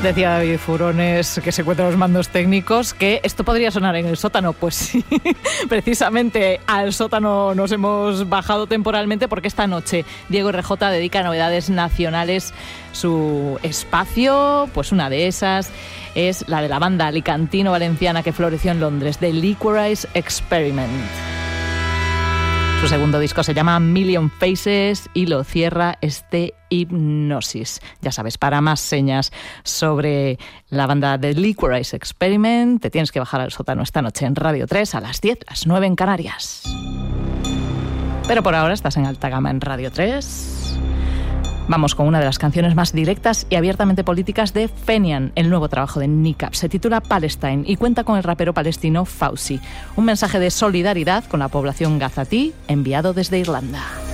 Decía David Furones, que se encuentra los mandos técnicos, que esto podría sonar en el sótano. Pues sí, precisamente al sótano nos hemos bajado temporalmente porque esta noche Diego RJ dedica a novedades nacionales su espacio. Pues una de esas es la de la banda alicantino-valenciana que floreció en Londres, The Liquorice Experiment. Su segundo disco se llama Million Faces y lo cierra este Hipnosis. Ya sabes, para más señas sobre la banda The Liquorice Experiment, te tienes que bajar al sótano esta noche en Radio 3 a las 10, las 9 en Canarias. Pero por ahora estás en alta gama en Radio 3. Vamos con una de las canciones más directas y abiertamente políticas de Fenian, el nuevo trabajo de Niqab. Se titula Palestine y cuenta con el rapero palestino Fauci. Un mensaje de solidaridad con la población gazatí enviado desde Irlanda.